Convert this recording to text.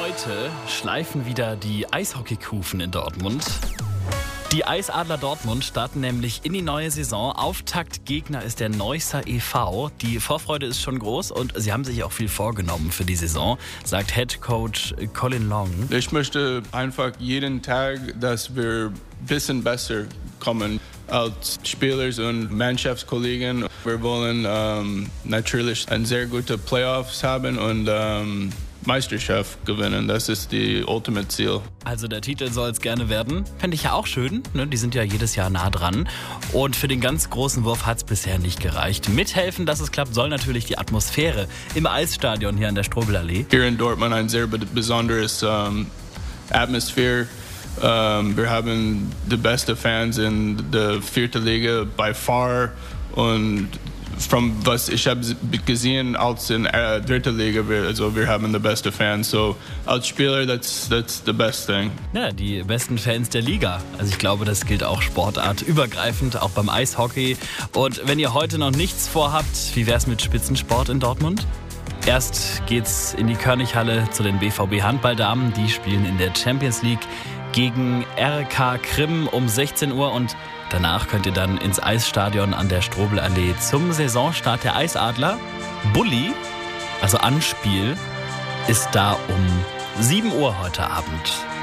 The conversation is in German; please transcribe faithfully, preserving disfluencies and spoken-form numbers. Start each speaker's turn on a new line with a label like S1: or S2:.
S1: Heute schleifen wieder die Eishockeykufen in Dortmund. Die Eisadler Dortmund starten nämlich in die neue Saison. Auftaktgegner ist der Neusser e V. Die Vorfreude ist schon groß und sie haben sich auch viel vorgenommen für die Saison, sagt Head Coach Colin Long.
S2: Ich möchte einfach jeden Tag, dass wir ein bisschen besser kommen als Spieler und Mannschaftskollegen. Wir wollen ähm, natürlich ein sehr gute Playoffs haben und ähm, Meisterschaft gewinnen. Das ist die ultimate Ziel.
S1: Also der Titel soll es gerne werden. Fände ich ja auch schön. Ne? Die sind ja jedes Jahr nah dran. Und für den ganz großen Wurf hat es bisher nicht gereicht. Mithelfen, dass es klappt, soll natürlich die Atmosphäre im Eisstadion hier an der Strobelallee.
S2: Hier in Dortmund ein sehr besonderes ähm, Atmosphäre. Ähm, wir haben die besten Fans in der vierten Liga by far. Und From was ich habe gesehen als in der dritten Liga, wir, also wir haben die besten Fans. So als Spieler, that's that's the best thing.
S1: Ja, die besten Fans der Liga. Also ich glaube, das gilt auch sportartübergreifend, auch beim Eishockey. Und wenn ihr heute noch nichts vorhabt, wie wär's mit Spitzensport in Dortmund? Erst geht's in die Körnighalle zu den B V B Handballdamen. Die spielen in der Champions League gegen R K Krim um sechzehn Uhr und danach könnt ihr dann ins Eisstadion an der Strobelallee zum Saisonstart der Eisadler. Bulli, also Anspiel, ist da um sieben Uhr heute Abend.